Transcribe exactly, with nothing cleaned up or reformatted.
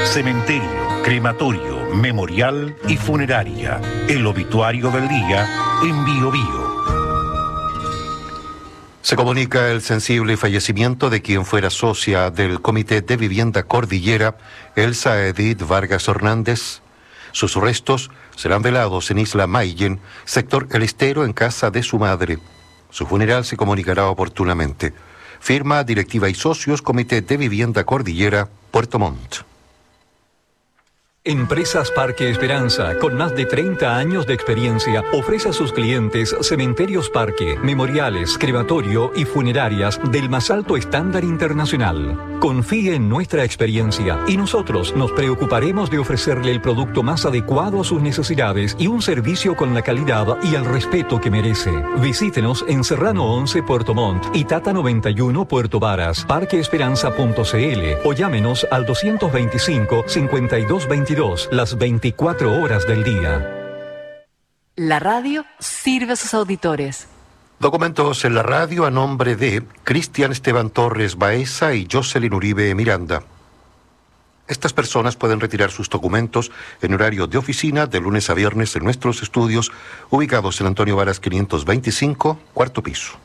Cementerio, crematorio, memorial y funeraria. El obituario del día en Bio Bio. Se comunica el sensible fallecimiento de quien fuera socia del Comité de Vivienda Cordillera, Elsa Edith Vargas Hernández. Sus restos serán velados en Isla Mayen, sector El Estero, en casa de su madre. Su funeral se comunicará oportunamente. Firma, directiva y socios, Comité de Vivienda Cordillera, Puerto Montt. Empresas Parque Esperanza, con más de treinta años de experiencia, ofrece a sus clientes cementerios parque, memoriales, crematorio y funerarias del más alto estándar internacional. Confíe en nuestra experiencia y nosotros nos preocuparemos de ofrecerle el producto más adecuado a sus necesidades y un servicio con la calidad y el respeto que merece. Visítenos en Serrano once, Puerto Montt y Tata noventa y uno, Puerto Varas, parque esperanza punto c l o llámenos al doscientos veinticinco, cincuenta y dos veintidós. Las veinticuatro horas del día. La radio sirve a sus auditores. Documentos en la radio a nombre de Cristian Esteban Torres Baeza y Jocelyn Uribe Miranda. Estas personas pueden retirar sus documentos en horario de oficina de lunes a viernes en nuestros estudios ubicados en Antonio Varas quinientos veinticinco, cuarto piso.